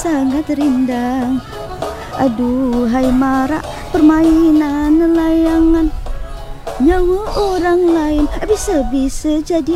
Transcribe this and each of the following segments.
sangat rindang. Aduhai marak permainan layangan, nyawa orang lain bisa-bisa jadi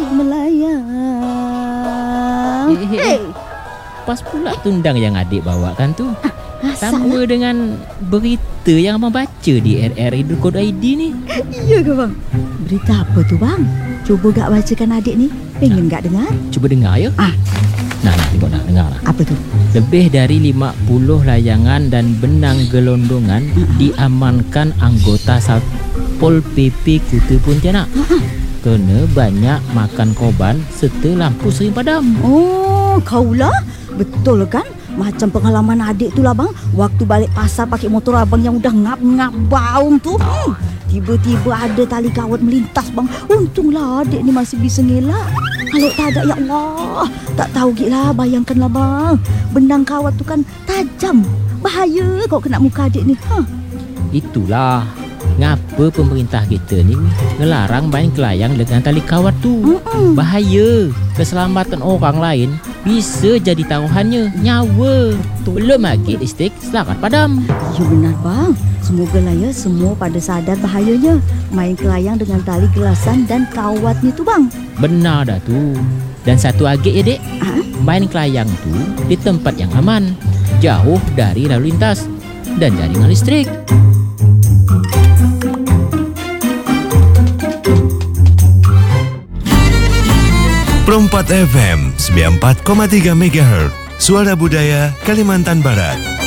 melayang. Hey. Pas pula tundang yang adik bawakan tu. Sama dengan berita yang abang baca di rri.id ni. Iya ke bang? Berita apa tu bang? Cuba gak bacakan adik ni. Pengen gak dengar? Cuba dengar ya. Nah, tengok nak dengar lah. Apa tu? Lebih dari 50 layangan dan benang gelondongan diamankan anggota Satpol PP Kuta Pontianak kerana banyak makan korban serta lampu sering padam. Oh, kaulah? Betul kan? Macam pengalaman adik tu lah bang. Waktu balik pasar pakai motor abang yang udah ngap-ngap baung tu. Tiba-tiba ada tali kawat melintas bang. Untunglah adik ni masih bisa ngelak. Kalau tak ada, ya Allah, tak tahu gila. Bayangkanlah bang, benang kawat tu kan tajam. Bahaya kau kena muka adik ni. Itulah ngapa pemerintah kita ni ngelarang main kelayang dengan tali kawat tu. Bahaya. Keselamatan orang lain bisa jadi taruhannya nyawa. Belum lagi listrik selamat padam. Ya benar bang. Semoga lah ya semua pada sadar bahayanya main kelayang dengan tali gelasan dan kawat ni tu bang. Benar dah tu. Dan satu lagi ya dek, main kelayang tu di tempat yang aman, jauh dari lalu lintas dan jaringan listrik. Perempat FM 94,3 MHz Suara Budaya Kalimantan Barat.